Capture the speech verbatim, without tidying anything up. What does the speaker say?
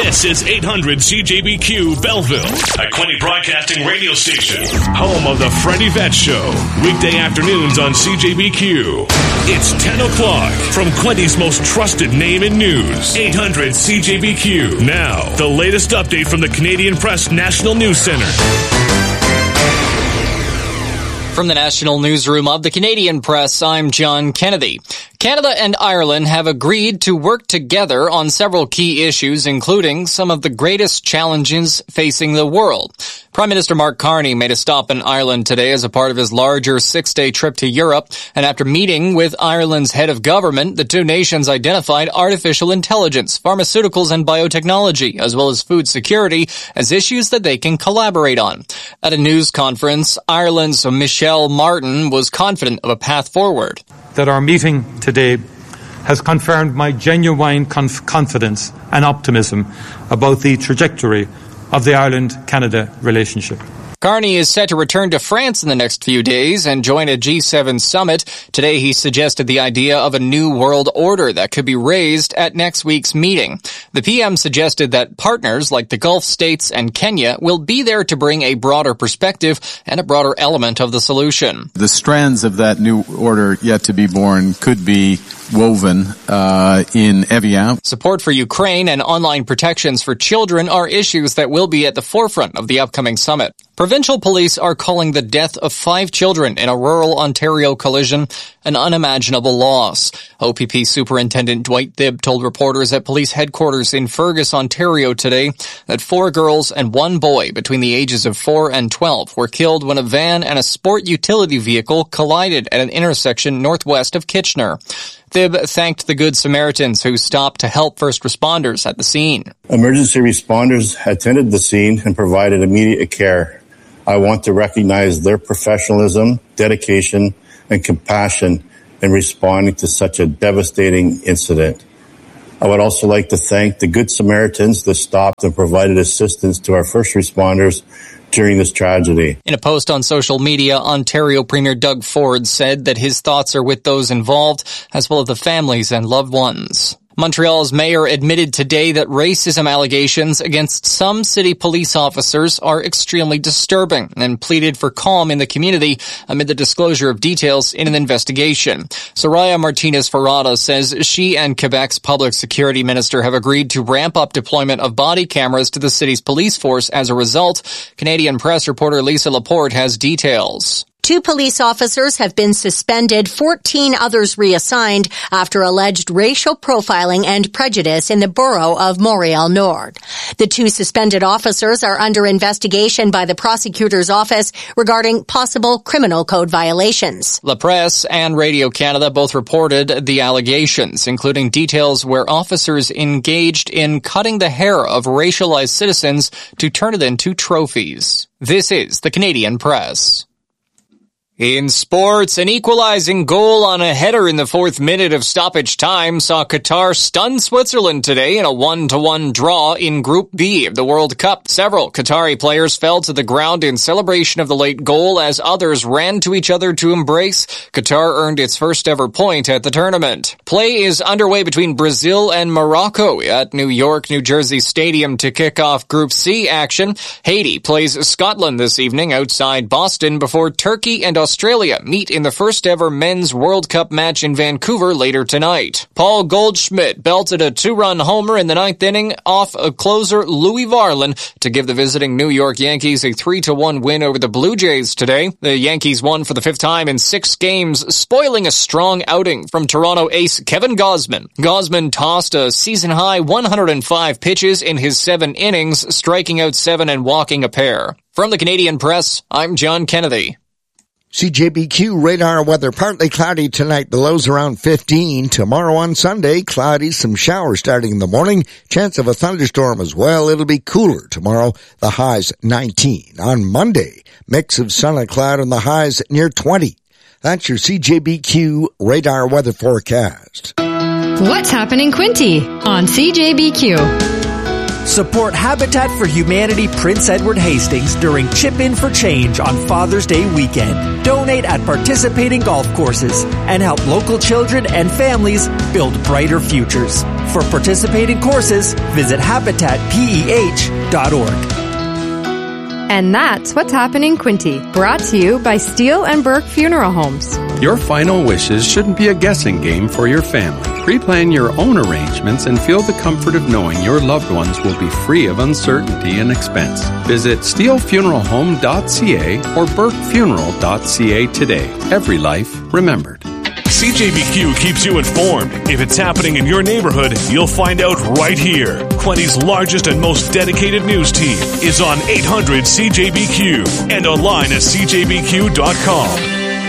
This is eight hundred C J B Q Belleville, a Quinte Broadcasting radio station, home of the Freddie Vett Show, weekday afternoons on C J B Q. It's ten o'clock from Quinte's most trusted name in news, eight hundred C J B Q. Now, the latest update from the Canadian Press National News Center. From the National Newsroom of the Canadian Press, I'm John Kennedy. Canada and Ireland have agreed to work together on several key issues, including some of the greatest challenges facing the world. Prime Minister Mark Carney made a stop in Ireland today as a part of his larger six-day trip to Europe, and after meeting with Ireland's head of government, the two nations identified artificial intelligence, pharmaceuticals and biotechnology, as well as food security, as issues that they can collaborate on. At a news conference, Ireland's Michelle Martin was confident of a path forward. That our meeting today has confirmed my genuine conf- confidence and optimism about the trajectory of the Ireland-Canada relationship. Carney is set to return to France in the next few days and join a G seven summit. Today he suggested the idea of a new world order that could be raised at next week's meeting. The P M suggested that partners like the Gulf states and Kenya will be there to bring a broader perspective and a broader element of the solution. The strands of that new order yet to be born could be woven uh, in Evian. Support for Ukraine and online protections for children are issues that will be at the forefront of the upcoming summit. Provincial police are calling the death of five children in a rural Ontario collision an unimaginable loss. O P P Superintendent Dwight Thibb told reporters at police headquarters in Fergus, Ontario today that four girls and one boy between the ages of four and twelve were killed when a van and a sport utility vehicle collided at an intersection northwest of Kitchener. Thibb thanked the Good Samaritans who stopped to help first responders at the scene. Emergency responders attended the scene and provided immediate care. I want to recognize their professionalism, dedication, and compassion in responding to such a devastating incident. I would also like to thank the Good Samaritans that stopped and provided assistance to our first responders during this tragedy. In a post on social media, Ontario Premier Doug Ford said that his thoughts are with those involved, as well as the families and loved ones. Montreal's mayor admitted today that racism allegations against some city police officers are extremely disturbing and pleaded for calm in the community amid the disclosure of details in an investigation. Soraya Martinez-Ferrada says she and Quebec's public security minister have agreed to ramp up deployment of body cameras to the city's police force as a result. Canadian Press reporter Lisa Laporte has details. Two police officers have been suspended, fourteen others reassigned after alleged racial profiling and prejudice in the borough of Montreal-Nord. The two suspended officers are under investigation by the prosecutor's office regarding possible criminal code violations. La Presse and Radio Canada both reported the allegations, including details where officers engaged in cutting the hair of racialized citizens to turn it into trophies. This is the Canadian Press. In sports, an equalizing goal on a header in the fourth minute of stoppage time saw Qatar stun Switzerland today in a one to one draw in Group B of the World Cup. Several Qatari players fell to the ground in celebration of the late goal as others ran to each other to embrace. Qatar earned its first ever point at the tournament. Play is underway between Brazil and Morocco at New York, New Jersey Stadium to kick off Group C action. Haiti plays Scotland this evening outside Boston before Turkey and Australia Australia meet in the first ever men's World Cup match in Vancouver later tonight. Paul Goldschmidt belted a two-run homer in the ninth inning off a closer Louis Varland to give the visiting New York Yankees a three to one win over the Blue Jays today. The Yankees won for the fifth time in six games, spoiling a strong outing from Toronto ace Kevin Gausman. Gausman tossed a season-high one hundred five pitches in his seven innings, striking out seven and walking a pair. From the Canadian Press, I'm John Kennedy. C J B Q radar weather, partly cloudy tonight, the lows around fifteen. Tomorrow on Sunday, cloudy, some showers starting in the morning, chance of a thunderstorm as well. It'll be cooler tomorrow, the highs nineteen. On Monday, mix of sun and cloud and the highs near twenty. That's your C J B Q radar weather forecast. What's happening, Quinte, on C J B Q? Support Habitat for Humanity Prince Edward Hastings during Chip In for Change on Father's Day weekend. Donate at participating golf courses and help local children and families build brighter futures. For participating courses, visit habitat peh dot org. And that's What's Happening Quinty, brought to you by Steele and Burke Funeral Homes. Your final wishes shouldn't be a guessing game for your family. Pre-plan your own arrangements and feel the comfort of knowing your loved ones will be free of uncertainty and expense. Visit steele funeral home dot c a or burke funeral dot c a today. Every life remembered. C J B Q keeps you informed. If it's happening in your neighborhood, you'll find out right here. Quinty's largest and most dedicated news team is on eight hundred C J B Q and online at c j b q dot com.